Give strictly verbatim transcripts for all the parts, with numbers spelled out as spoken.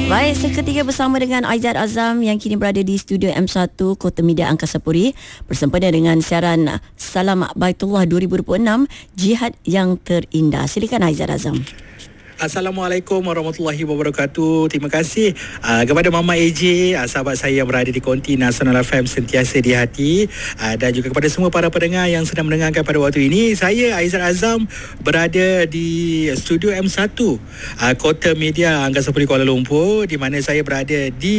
Baik, seketika bersama dengan Aizat Azam yang kini berada di studio M satu Kota Media Angkasa Puri bersempena dengan siaran Salam Baitullah dua ribu dua puluh enam Jihad yang Terindah. Silakan Aizat Azam. Assalamualaikum warahmatullahi wabarakatuh. Terima kasih uh, kepada Mama A J, uh, sahabat saya yang berada di konti Nasional F M sentiasa di hati, uh, dan juga kepada semua para pendengar yang sedang mendengarkan pada waktu ini. Saya Aizat Azam berada di studio M satu uh, Kota Media Angkasa Puri Kuala Lumpur, di mana saya berada di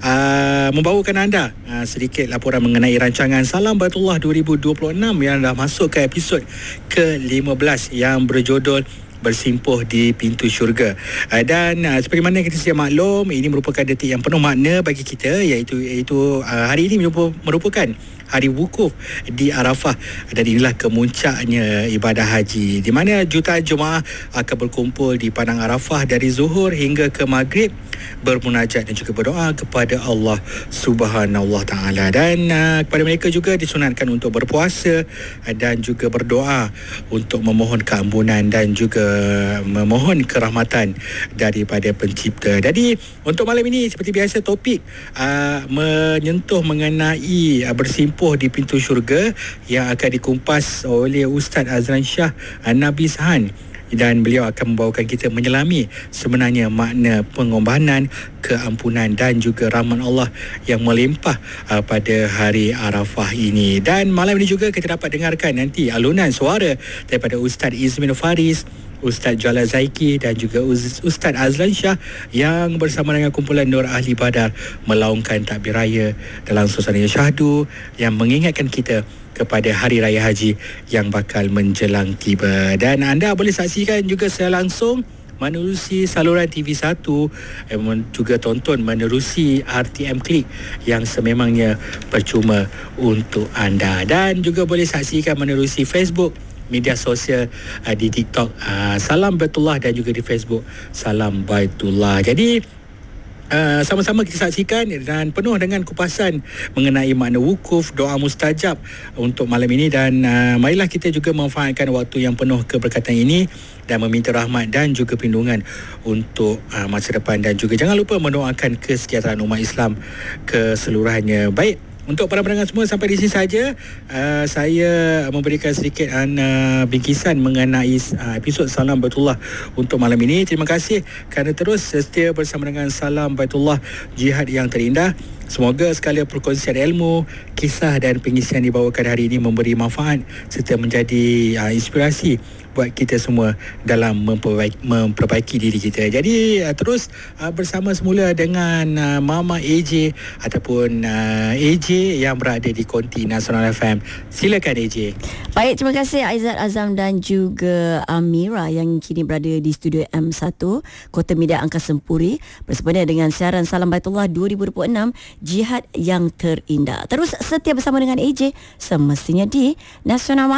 uh, membawakan anda uh, sedikit laporan mengenai rancangan Salam Baitullah dua ribu dua puluh enam yang dah masuk ke episod ke lima belas yang berjudul Bersimpuh di Pintu Syurga. Uh, dan uh, seperti mana kita sedia maklum, ini merupakan detik yang penuh makna bagi kita, iaitu iaitu uh, hari ini merupakan hari wukuf di Arafah, dan inilah kemuncaknya ibadah haji, di mana jutaan jemaah akan berkumpul di padang Arafah dari zuhur hingga ke maghrib, bermunajat dan juga berdoa kepada Allah Subhanahu Wa Taala. Dan uh, kepada mereka juga disunatkan untuk berpuasa uh, dan juga berdoa untuk memohon keampunan dan juga memohon kerahmatan daripada Pencipta. Jadi untuk malam ini seperti biasa topik uh, menyentuh mengenai uh, bersimpuh di pintu syurga yang akan dikumpas oleh Ustaz Azlan Shah Nabi Sahan, dan beliau akan membawakan kita menyelami sebenarnya makna pengorbanan, keampunan dan juga rahmat Allah yang melimpah uh, pada hari Arafah ini. Dan malam ini juga kita dapat dengarkan nanti alunan suara daripada Ustaz Izmin Faris, Ustaz Jalal Zaiki dan juga Ustaz Azlan Shah yang bersama dengan kumpulan Nur Ahli Badar melaungkan takbir raya dalam suasana syahdu yang mengingatkan kita kepada Hari Raya Haji yang bakal menjelang tiba. Dan anda boleh saksikan juga secara langsung menerusi saluran T V satu, eh, juga tonton menerusi R T M Klik yang sememangnya percuma untuk anda, dan juga boleh saksikan menerusi Facebook, media sosial uh, di TikTok uh, Salam Baitullah dan juga di Facebook Salam Baitullah. Jadi Uh, sama-sama kita saksikan dan penuh dengan kupasan mengenai makna wukuf, doa mustajab untuk malam ini. Dan uh, marilah kita juga memanfaatkan waktu yang penuh keberkatan ini dan meminta rahmat dan juga perlindungan untuk uh, masa depan, dan juga jangan lupa mendoakan kesejahteraan umat Islam keseluruhannya. Baik, untuk para pendengar semua, sampai di sini saja uh, saya memberikan sedikit uh, bingkisan mengenai uh, episod Salam Baitullah untuk malam ini. Terima kasih kerana terus setia bersama dengan Salam Baitullah Jihad yang Terindah. Semoga sekalian perkongsian ilmu, kisah dan pengisian dibawakan hari ini memberi manfaat serta menjadi uh, inspirasi buat kita semua dalam memperbaiki, memperbaiki diri kita. Jadi uh, terus uh, bersama semula dengan uh, Mama A J ataupun uh, A J yang berada di konti Nasional F M. Silakan A J. Baik, terima kasih Aizat Azam dan juga Amira yang kini berada di studio M satu Kota Media Angkasa Puri bersempena dengan siaran Salam Baitullah dua ribu dua puluh enam Jihad yang Terindah. Terus setia bersama dengan A J semestinya di Nasional.